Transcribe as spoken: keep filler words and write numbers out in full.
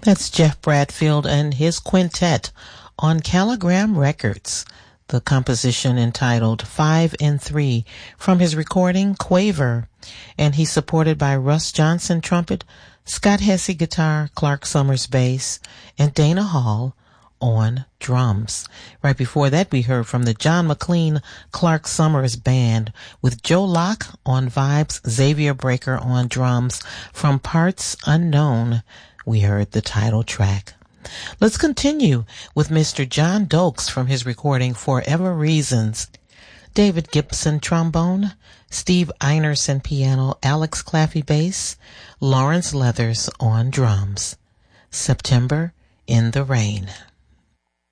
That's Jeff Bradfield and his quintet on Caligram Records. The composition entitled Five and Three from his recording Quaver. And he's supported by Russ Johnson trumpet, Scott Hesse guitar, Clark Summers bass, and Dana Hall on drums. Right before that, we heard from the John McLean Clark Summers Band with Joe Locke on vibes, Xavier Breaker on drums. From Parts Unknown, we heard the title track. Let's continue with Mister John Dokes from his recording Forever Reasons. David Gibson trombone, Steve Einerson piano, Alex Claffey bass, Lawrence Leathers on drums. September in the Rain.